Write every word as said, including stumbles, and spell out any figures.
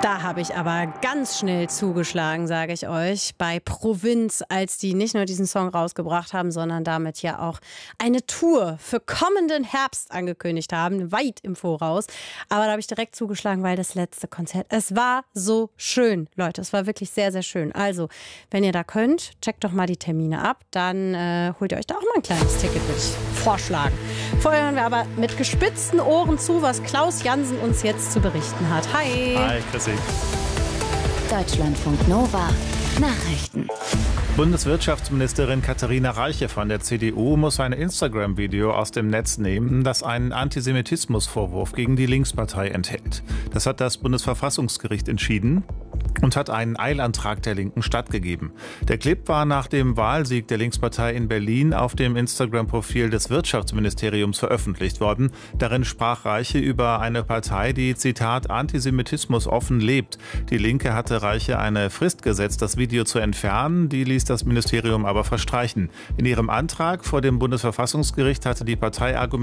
Da habe ich aber ganz schnell zugeschlagen, sage ich euch, bei Provinz, als die nicht nur diesen Song rausgebracht haben, sondern damit ja auch eine Tour für kommenden Herbst angekündigt haben, weit im Voraus. Aber da habe ich direkt zugeschlagen, weil das letzte Konzert, es war so schön, Leute, es war wirklich sehr, sehr schön. Also, wenn ihr da könnt, checkt doch mal die Termine ab, dann äh, holt ihr euch da auch mal ein kleines Ticket, würde ich vorschlagen. Vorher hören wir aber mit gespitzten Ohren zu, was Klaus Jansen uns jetzt zu berichten hat. Hi! Hi, Chrissy. Deutschlandfunk Nova Nachrichten. Bundeswirtschaftsministerin Katharina Reiche von der C D U muss ein Instagram-Video aus dem Netz nehmen, das einen Antisemitismusvorwurf gegen die Linkspartei enthält. Das hat das Bundesverfassungsgericht entschieden und hat einen Eilantrag der Linken stattgegeben. Der Clip war nach dem Wahlsieg der Linkspartei in Berlin auf dem Instagram-Profil des Wirtschaftsministeriums veröffentlicht worden. Darin sprach Reiche über eine Partei, die, Zitat, Antisemitismus offen lebt. Die Linke hatte Reiche eine Frist gesetzt, das Video zu entfernen. Die ließ das Ministerium aber verstreichen. In ihrem Antrag vor dem Bundesverfassungsgericht hatte die Partei argumentiert,